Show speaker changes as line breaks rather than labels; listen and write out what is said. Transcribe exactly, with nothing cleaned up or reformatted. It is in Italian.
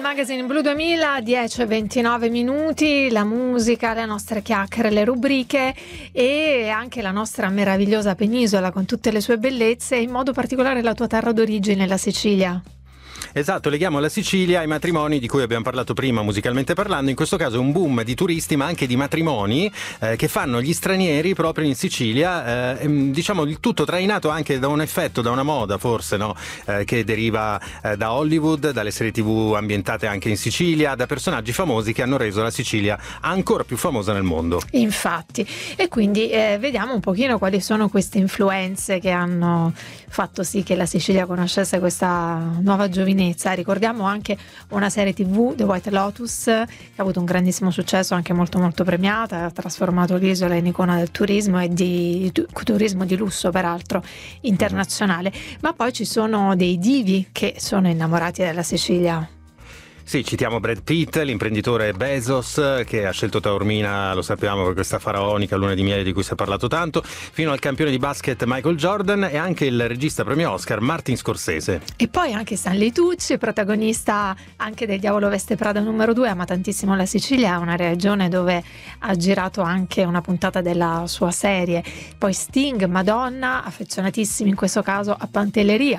Magazine Blu duemila, dieci e ventinove minuti, la musica, le nostre chiacchiere, le rubriche e anche la nostra meravigliosa penisola con tutte le sue bellezze, in modo particolare la tua terra d'origine, la Sicilia.
Esatto, leghiamo la Sicilia ai matrimoni di cui abbiamo parlato prima, musicalmente parlando. In questo caso è un boom di turisti ma anche di matrimoni eh, che fanno gli stranieri proprio in Sicilia, eh, diciamo il tutto trainato anche da un effetto, da una moda forse, no? eh, che deriva eh, da Hollywood, dalle serie tv ambientate anche in Sicilia, da personaggi famosi che hanno reso la Sicilia ancora più famosa nel mondo.
Infatti, e quindi eh, vediamo un pochino quali sono queste influenze che hanno fatto sì che la Sicilia conoscesse questa nuova giovinezza. Ricordiamo anche una serie tv, The White Lotus, che ha avuto un grandissimo successo, anche molto molto premiata, ha trasformato l'isola in icona del turismo e di turismo di lusso, peraltro internazionale. Ma poi ci sono dei divi che sono innamorati della Sicilia.
Sì, citiamo Brad Pitt, l'imprenditore Bezos, che ha scelto Taormina, lo sappiamo, per questa faraonica luna di miele di cui si è parlato tanto, fino al campione di basket Michael Jordan e anche il regista premio Oscar Martin Scorsese.
E poi anche Stanley Tucci, protagonista anche del Diavolo Veste Prada numero due, ama tantissimo la Sicilia, una regione dove ha girato anche una puntata della sua serie. Poi Sting, Madonna, affezionatissimi in questo caso a Pantelleria.